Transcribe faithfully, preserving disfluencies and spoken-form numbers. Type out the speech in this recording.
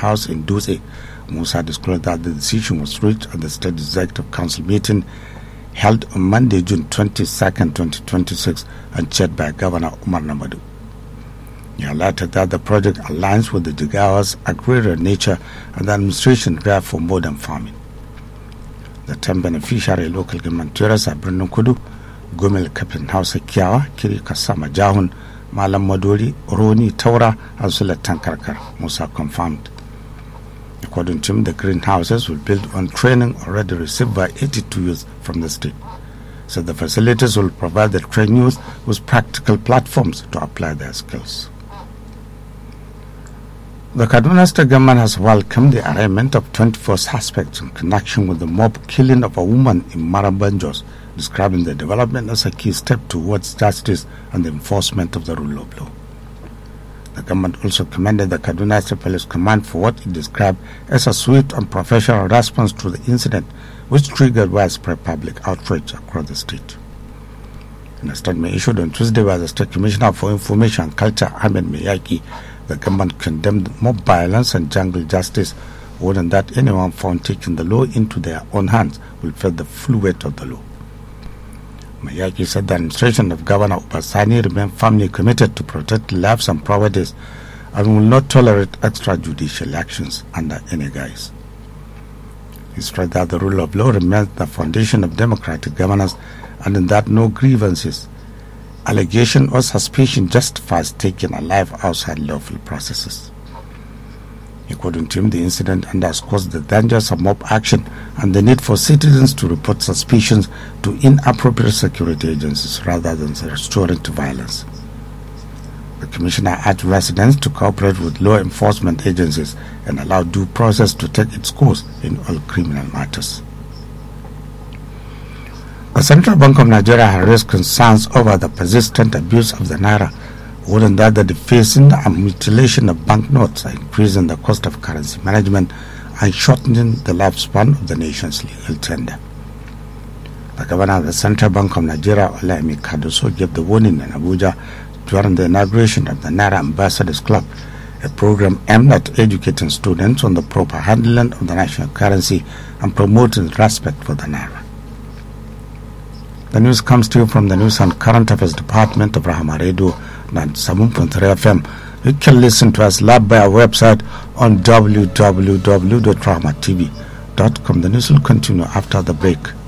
House in Dutse, Musa disclosed that the decision was reached at the State Executive Council meeting held on Monday, June twenty-second, twenty twenty-six, and chaired by Governor Umar Namadu. He highlighted that the project aligns with the Jigawa's agrarian nature and the administration there for modern farming. The ten beneficiary local government areas are Birnin Kudu, Gomel Kapin Hausa Kiyawa, Kiri Kasama Jahun, Malam Maduri, Roni Taura, as well as Tankarkar, Musa confirmed. According to him, the greenhouses will build on training already received by eighty-two youth from the state. So the facilities will provide the trained youth with practical platforms to apply their skills. The Kaduna State government has welcomed the arraignment of twenty-four suspects in connection with the mob killing of a woman in Marabanjos, describing the development as a key step towards justice and the enforcement of the rule of law. The government also commended the Kaduna State Police Command for what it described as a swift and professional response to the incident, which triggered widespread public outrage across the state. In a statement issued on Tuesday by the State Commissioner for Information and Culture, Ahmed Miyaki, the government condemned mob violence and jungle justice, warning that anyone found taking the law into their own hands will feel the full weight of the law. Mayaki said the administration of Governor Ubasani remains firmly committed to protect lives and properties and will not tolerate extrajudicial actions under any guise. He stressed that the rule of law remains the foundation of democratic governance and in that no grievances, allegation or suspicion justifies taking a life outside lawful processes. According to him, the incident underscores the dangers of mob action and the need for citizens to report suspicions to inappropriate security agencies rather than restoring to violence. The Commissioner urged residents to cooperate with law enforcement agencies and allow due process to take its course in all criminal matters. The Central Bank of Nigeria has raised concerns over the persistent abuse of the naira, warning that the defacing and mutilation of banknotes are increasing the cost of currency management and shortening the lifespan of the nation's legal tender. The governor of the Central Bank of Nigeria, Olayemi Kadoso, gave the warning in Abuja during the inauguration of the Naira Ambassadors Club, a program aimed at educating students on the proper handling of the national currency and promoting respect for the naira. The news comes to you from the News and Current Affairs Department of Rahama Radio and seven point three F M. You can listen to us live by our website on w w w dot rahama t v dot com. The news will continue after the break.